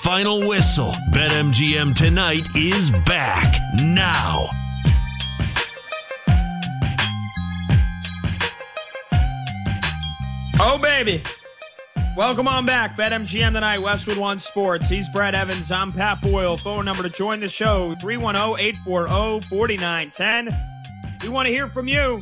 final whistle. BetMGM Tonight is back now. Oh, baby. Welcome on back. BetMGM Tonight, Westwood One Sports. He's Brad Evans. I'm Pat Boyle. Phone number to join the show, 310-840-4910. We want to hear from you.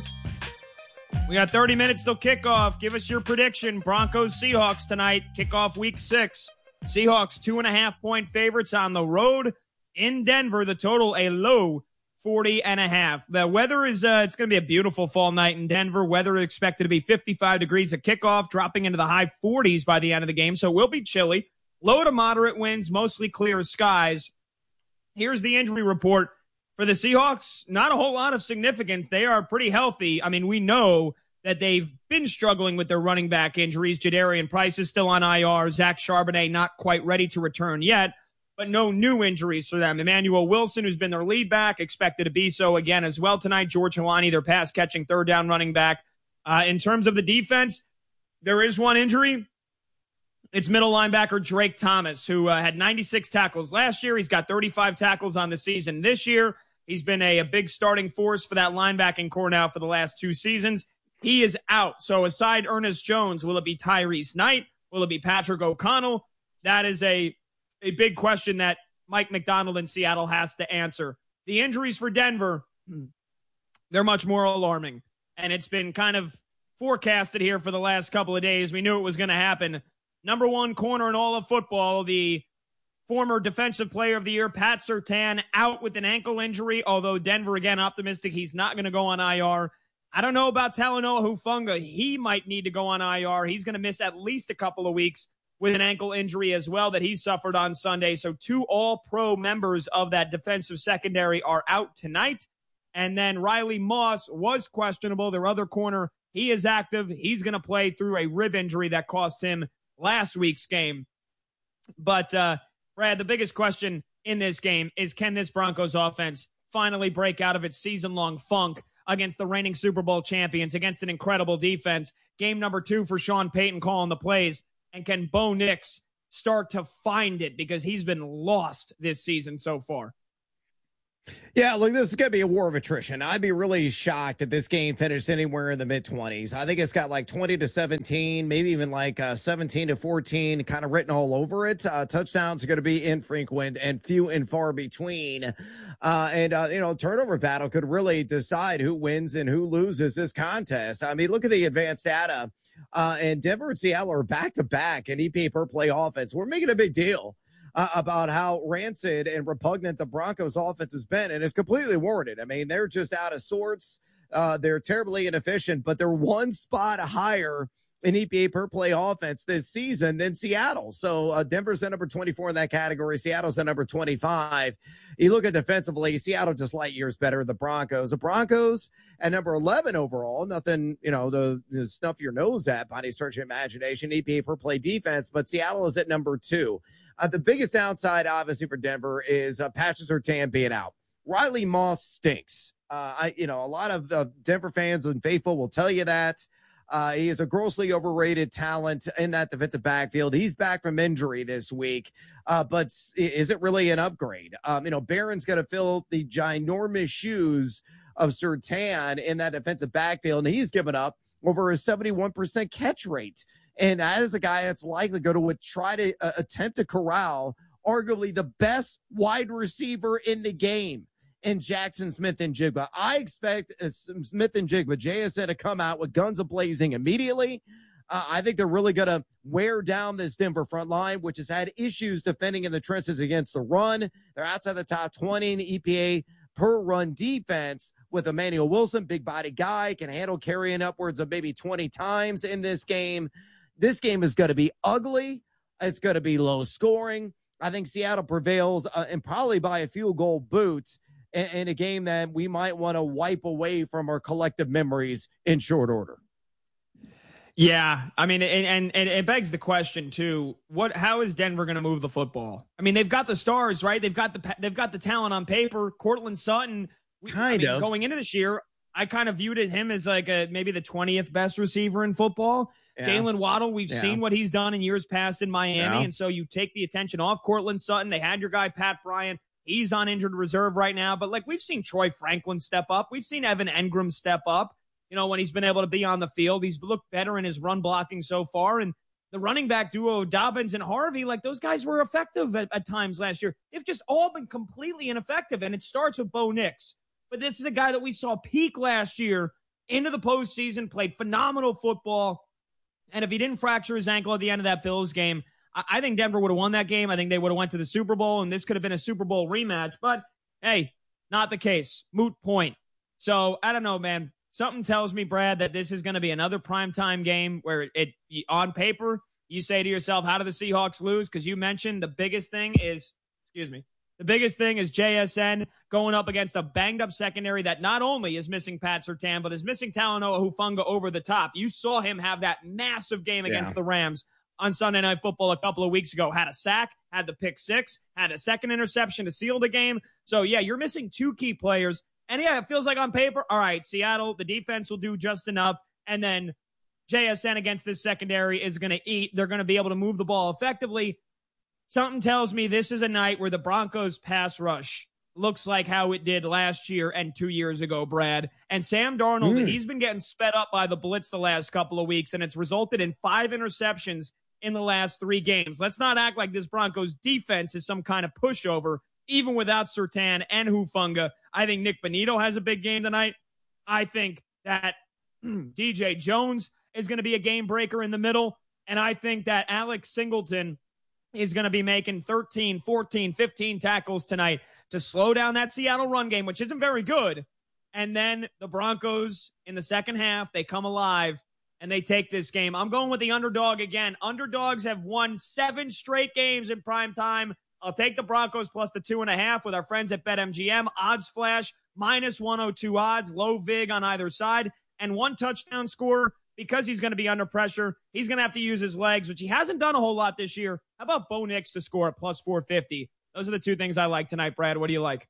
We got 30 minutes till kickoff. Give us your prediction. Broncos-Seahawks tonight. Kickoff week 6. Seahawks 2.5-point favorites on the road in Denver. The total a low 40.5. The weather is, it's going to be a beautiful fall night in Denver. Weather expected to be 55 degrees at kickoff, dropping into the high 40s by the end of the game. So it will be chilly. Low to moderate winds, mostly clear skies. Here's the injury report for the Seahawks. Not a whole lot of significance. They are pretty healthy. I mean, we know that they've been struggling with their running back injuries. Jadarian Price is still on IR. Zach Charbonnet not quite ready to return yet, but no new injuries for them. Emmanuel Wilson, who's been their lead back, expected to be so again as well tonight. George Helani, their pass-catching third-down running back. In terms of the defense, there is one injury. It's middle linebacker Drake Thomas, who had 96 tackles last year. He's got 35 tackles on the season this year. He's been a big starting force for that linebacking core now for the last 2 seasons. He is out. So aside Ernest Jones, will it be Tyrese Knight? Will it be Patrick O'Connell? That is a big question that Mike McDonald in Seattle has to answer. The injuries for Denver, they're much more alarming. And it's been kind of forecasted here for the last couple of days. We knew it was going to happen. Number 1 corner in all of football, the former defensive player of the year, Pat Surtain, out with an ankle injury, although Denver, again, optimistic he's not going to go on IR. I don't know about Talanoa Hufanga. He might need to go on IR. He's going to miss at least a couple of weeks with an ankle injury as well that he suffered on Sunday. So 2 all-pro members of that defensive secondary are out tonight. And then Riley Moss was questionable. Their other corner, he is active. He's going to play through a rib injury that cost him last week's game. But, Brad, the biggest question in this game is, can this Broncos offense finally break out of its season-long funk against the reigning Super Bowl champions, against an incredible defense? Game number 2 for Sean Payton calling the plays. And can Bo Nix start to find it, because he's been lost this season so far? Yeah, look, this is going to be a war of attrition. I'd be really shocked if this game finished anywhere in the mid-20s. I think it's got like 20-17, maybe even like 17-14 kind of written all over it. Touchdowns are going to be infrequent and few and far between. Turnover battle could really decide who wins and who loses this contest. I mean, look at the advanced data. And Denver and Seattle are back-to-back in EPA per play offense. We're making a big deal about how rancid and repugnant the Broncos offense has been, and it's completely warranted. I mean, they're just out of sorts. They're terribly inefficient, but they're 1 spot higher in EPA per play offense this season than Seattle. So Denver's at number 24 in that category. Seattle's at number 25. You look at defensively, Seattle just light years better than the Broncos. The Broncos at number 11 overall, nothing, to snuff your nose at by any stretch of imagination, EPA per play defense, but Seattle is at number 2. The biggest downside, obviously, for Denver is Patrick Surtain being out. Riley Moss stinks. A lot of Denver fans and faithful will tell you that. He is a grossly overrated talent in that defensive backfield. He's back from injury this week, but is it really an upgrade? Barron's going to fill the ginormous shoes of Surtain in that defensive backfield, and he's given up over a 71% catch rate. And as a guy that's likely going to try to attempt to corral arguably the best wide receiver in the game in Jackson Smith-Njigba. I expect Smith-Njigba, JSN, to come out with guns a-blazing immediately. I think they're really going to wear down this Denver front line, which has had issues defending in the trenches against the run. They're outside the top 20 in EPA per run defense with Emmanuel Wilson, big body guy, can handle carrying upwards of maybe 20 times in this game. This game is going to be ugly. It's going to be low scoring. I think Seattle prevails and probably by a field goal boot in a game that we might want to wipe away from our collective memories in short order. Yeah, I mean, and it begs the question too. How is Denver going to move the football? I mean, they've got the stars, right? They've got the talent on paper. Cortland Sutton, going into this year, I kind of viewed him as like maybe the 20th best receiver in football. Yeah. Jalen Waddle, we've seen what he's done in years past in Miami, and so you take the attention off Cortland Sutton. They had your guy, Pat Bryant. He's on injured reserve right now, but like we've seen Troy Franklin step up. We've seen Evan Engram step up, when he's been able to be on the field. He's looked better in his run blocking so far, and the running back duo, Dobbins and Harvey, like those guys were effective at times last year. They've just all been completely ineffective, and it starts with Bo Nix. But this is a guy that we saw peak last year into the postseason, played phenomenal football, and if he didn't fracture his ankle at the end of that Bills game, I think Denver would have won that game. I think they would have went to the Super Bowl, and this could have been a Super Bowl rematch. But, hey, not the case. Moot point. So, I don't know, man. Something tells me, Brad, that this is going to be another primetime game where on paper, you say to yourself, how do the Seahawks lose? Because you mentioned the biggest thing is JSN going up against a banged-up secondary that not only is missing Pat Surtain, but is missing Talanoa Hufanga over the top. You saw him have that massive game against the Rams on Sunday Night Football a couple of weeks ago. Had a sack, had the pick six, had a second interception to seal the game. So, yeah, you're missing two key players. And, yeah, it feels like on paper, all right, Seattle, the defense will do just enough. And then JSN against this secondary is going to eat. They're going to be able to move the ball effectively. Something tells me this is a night where the Broncos pass rush looks like how it did last year and 2 years ago, Brad. And Sam Darnold, he's been getting sped up by the blitz the last couple of weeks, and it's resulted in 5 interceptions in the last 3 games. Let's not act like this Broncos defense is some kind of pushover, even without Surtain and Hufanga. I think Nick Bonito has a big game tonight. I think that DJ Jones is going to be a game breaker in the middle. And I think that Alex Singleton is going to be making 13, 14, 15 tackles tonight to slow down that Seattle run game, which isn't very good. And then the Broncos in the second half, they come alive and they take this game. I'm going with the underdog again. Underdogs have won 7 straight games in prime time. I'll take the Broncos plus the 2.5 with our friends at BetMGM. Odds flash, minus 102 odds, low vig on either side, and 1 touchdown score. Because he's going to be under pressure, he's going to have to use his legs, which he hasn't done a whole lot this year. How about Bo Nix to score at plus 450? Those are the 2 things I like tonight, Brad. What do you like?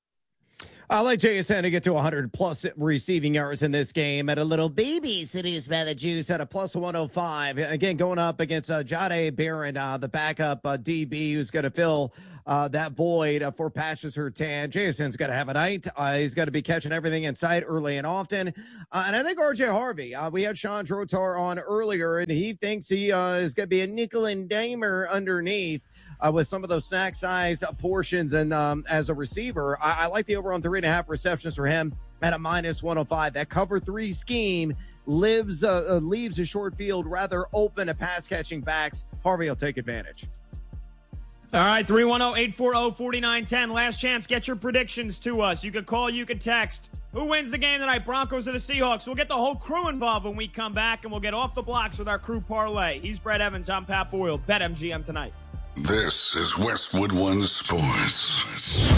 I like JSN to get to 100-plus receiving yards in this game at a little baby Cities by the Juice at a plus 105. Again, going up against Jahdae Barron, the backup DB who's going to fill that void for Patrick Surtain. JSN's got to have a night. He's got to be catching everything in sight early and often. And I think R.J. Harvey, we had Sean Drotar on earlier, and he thinks he is going to be a nickel and dimer underneath. With some of those snack size portions and as a receiver, I like the over on 3.5 receptions for him at a minus 105. That cover 3 scheme leaves a short field rather open to pass catching backs. Harvey will take advantage. All right, 310-840-4910. Last chance. Get your predictions to us. You can call, you can text. Who wins the game tonight, Broncos or the Seahawks? We'll get the whole crew involved when we come back, and we'll get off the blocks with our crew parlay. He's Brett Evans. I'm Pat Boyle. BetMGM tonight. This is Westwood One Sports.